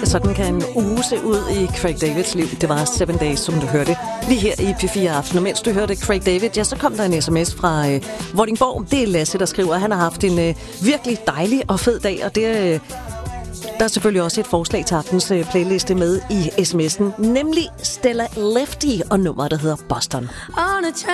Sådan kan en uge se ud i Craig Davids liv. Det var 7 Days, som du hørte lige her i P4 Aften. Og mens du hørte Craig David, ja, så kom der en sms fra Vordingborg. Det er Lasse, der skriver, at han har haft en virkelig dejlig og fed dag. Og det der er selvfølgelig også et forslag til aftens playliste med i sms'en. Nemlig Stella Lefty og nummeret, der hedder Boston.